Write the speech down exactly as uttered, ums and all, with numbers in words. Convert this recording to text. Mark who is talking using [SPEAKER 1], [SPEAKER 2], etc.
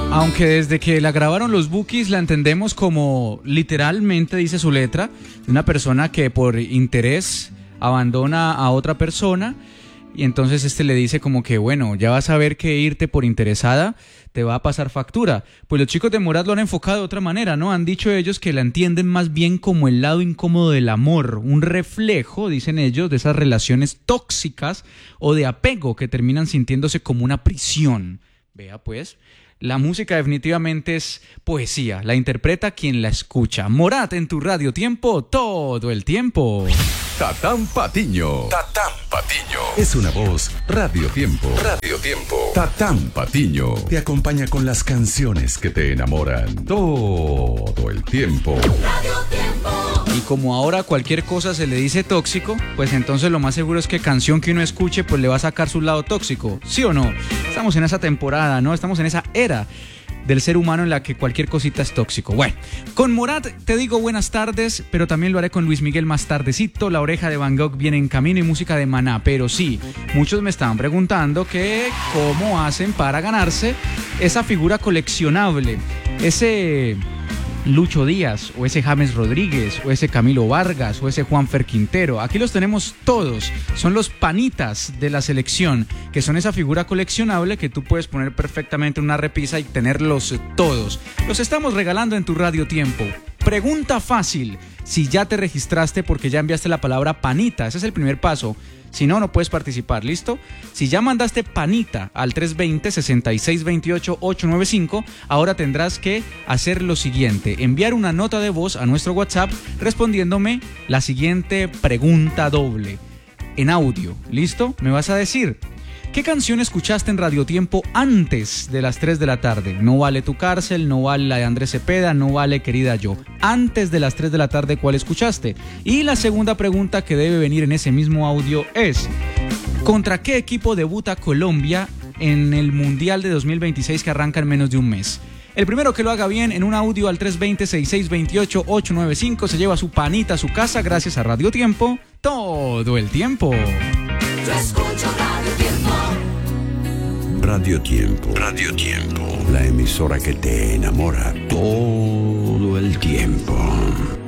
[SPEAKER 1] Aunque desde que la grabaron los Bukis la entendemos como, literalmente dice su letra, una persona que por interés abandona a otra persona y entonces este le dice como que bueno, ya vas a ver que irte por interesada te va a pasar factura. Pues los chicos de Morat lo han enfocado de otra manera, ¿no? Han dicho ellos que la entienden más bien como el lado incómodo del amor, un reflejo, dicen ellos, de esas relaciones tóxicas o de apego que terminan sintiéndose como una prisión. Vea pues, la música definitivamente es poesía, la interpreta quien la escucha. Morat en tu Radio Tiempo, todo el tiempo.
[SPEAKER 2] Tatán Patiño. Tatán Patiño. Es una voz Radio Tiempo. Radio Tiempo. Tatán Patiño te acompaña con las canciones que te enamoran todo el tiempo.
[SPEAKER 3] Radio Tiempo.
[SPEAKER 1] Y como ahora cualquier cosa se le dice tóxico, pues entonces lo más seguro es que canción que uno escuche pues le va a sacar su lado tóxico, ¿sí o no? Estamos en esa temporada, ¿no? Estamos en esa era del ser humano en la que cualquier cosita es tóxico. Bueno, con Morat te digo buenas tardes, pero también lo haré con Luis Miguel más tardecito. La Oreja de Van Gogh viene en camino y música de Maná. Pero sí, muchos me estaban preguntando que cómo hacen para ganarse esa figura coleccionable, ese Lucho Díaz, o ese James Rodríguez, o ese Camilo Vargas, o ese Juanfer Quintero. Aquí los tenemos todos, son los panitas de la selección, que son esa figura coleccionable que tú puedes poner perfectamente en una repisa y tenerlos todos. Los estamos regalando en tu Radio Tiempo. Pregunta fácil, si ya te registraste porque ya enviaste la palabra panita, ese es el primer paso. Si no, no puedes participar, ¿listo? Si ya mandaste panita al tres dos cero, seis seis dos ocho, ocho nueve cinco, ahora tendrás que hacer lo siguiente: enviar una nota de voz a nuestro WhatsApp respondiéndome la siguiente pregunta doble en audio, ¿listo? Me vas a decir, ¿qué canción escuchaste en Radio Tiempo antes de las tres de la tarde? No vale Tu Cárcel, no vale la de Andrés Cepeda, no vale Querida Yo. Antes de las tres de la tarde, ¿cuál escuchaste? Y la segunda pregunta que debe venir en ese mismo audio es, ¿contra qué equipo debuta Colombia en el Mundial de dos mil veintiséis que arranca en menos de un mes? El primero que lo haga bien en un audio al tres dos cero, seis seis dos ocho, ocho nueve cinco se lleva su panita a su casa gracias a Radio Tiempo todo el tiempo.
[SPEAKER 3] Yo escucho Radio Tiempo.
[SPEAKER 2] Radio Tiempo. Radio Tiempo. La emisora que te enamora todo el tiempo.